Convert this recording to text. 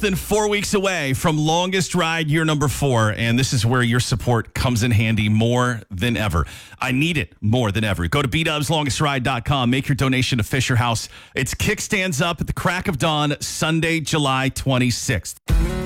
than 4 weeks away from longest ride year number 4, and this is where your support comes in handy more than ever. I need it more than ever. Go to bdubslongestride.com. Make your donation to Fisher House. Its kickstands up at the crack of dawn, Sunday, July 26th.